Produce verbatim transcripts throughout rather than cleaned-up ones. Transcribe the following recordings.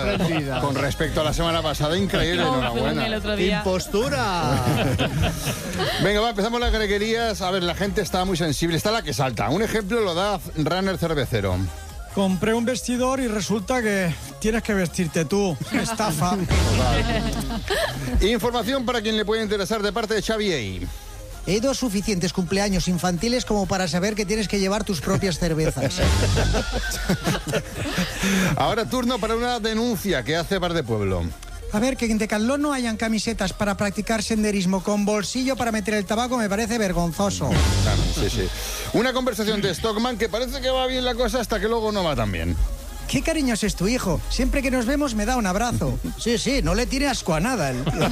rendida. Con respecto a la semana pasada, increíble, No, enhorabuena. el otro día. ¡Impostura! Venga, va, empezamos las greguerías. A ver, la gente está muy sensible, está la que salta. Un ejemplo lo da Runner Cervecero. Compré un vestidor y resulta que tienes que vestirte tú. Estafa. Información para quien le puede interesar de parte de Xavier. He ido a suficientes cumpleaños infantiles como para saber que tienes que llevar tus propias cervezas. Ahora turno para una denuncia que hace Bar de Pueblo. A ver, que en Decathlon no hayan camisetas para practicar senderismo con bolsillo para meter el tabaco me parece vergonzoso. Claro, sí, sí. Una conversación de Stockman que parece que va bien la cosa hasta que luego no va tan bien. Qué cariñoso es tu hijo. Siempre que nos vemos me da un abrazo. Sí, sí, no le tiene asco a nada. El tío.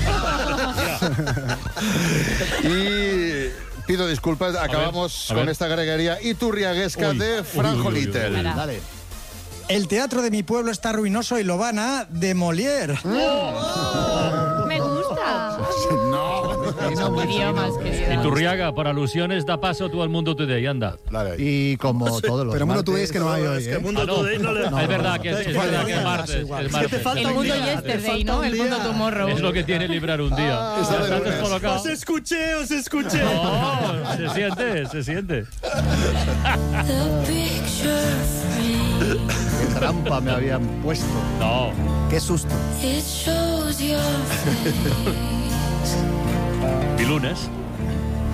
Y pido disculpas, acabamos a ver. con esta greguería iturriaguesca Uy, de uy, Franjo uy, uy, uy, Little. uy. Dale. El teatro de mi pueblo está ruinoso y lo van a demoler. Me gusta. Idiomas, querida. Iturriaga, por alusiones, da paso tú al Mundo Today, anda. Y como todos los Pero Mundo martes, Today es que no hay hoy, ¿eh? Ah, no. Es verdad que es, es verdad que es martes. Es martes. El mundo yesterday, ¿no? El mundo tomorrow. Es lo que tiene librar un día. Estás descolocado. Os escuché, os escuché. No, se siente, se siente. Qué trampa me habían puesto. No. Qué susto. Y lunes.